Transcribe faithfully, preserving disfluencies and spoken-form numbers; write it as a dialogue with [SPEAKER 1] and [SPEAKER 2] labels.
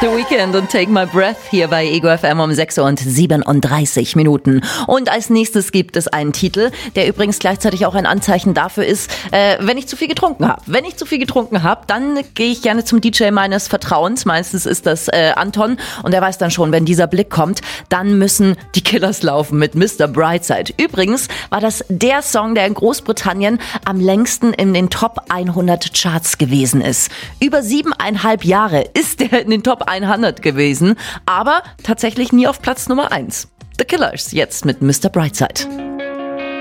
[SPEAKER 1] The Weeknd und Take My Breath hier bei Ego F M um sechs Uhr und siebenunddreißig Minuten. Und als nächstes gibt es einen Titel, der übrigens gleichzeitig auch ein Anzeichen dafür ist, äh, wenn ich zu viel getrunken habe. Wenn ich zu viel getrunken habe, dann gehe ich gerne zum D J meines Vertrauens. Meistens ist das äh, Anton und er weiß dann schon, wenn dieser Blick kommt, dann müssen die Killers laufen mit Mister Brightside. Übrigens war das der Song, der in Großbritannien am längsten in den Top hundert Charts gewesen ist. Über siebeneinhalb Jahre ist der in den Top hundert gewesen, aber tatsächlich nie auf Platz Nummer eins. The Killers jetzt mit Mister Brightside.